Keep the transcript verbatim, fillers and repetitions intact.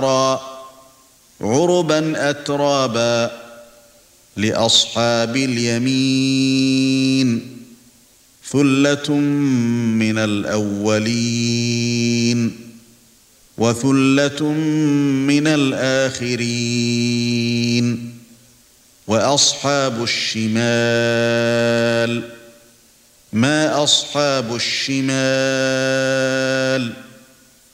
عربا أترابا لأصحاب اليمين ثلة من الأولين وثلة من الآخرين وأصحاب الشمال ما أصحاب الشمال